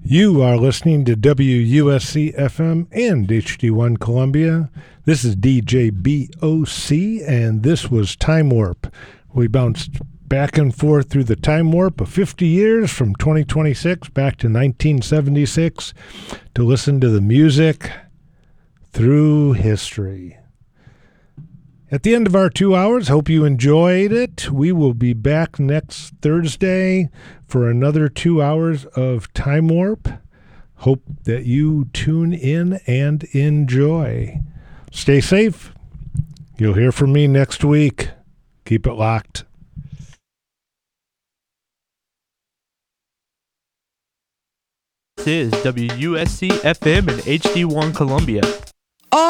You are listening to WUSC FM and HD1 Columbia. This is DJ BOC, and this was Time Warp. We bounced back and forth through the time warp of 50 years from 2026 back to 1976 to listen to the music through history. At the end of our 2 hours, hope you enjoyed it. We will be back next Thursday for another 2 hours of Time Warp. Hope that you tune in and enjoy. Stay safe. You'll hear from me next week. Keep it locked. This is WUSC FM and HD1 Columbia.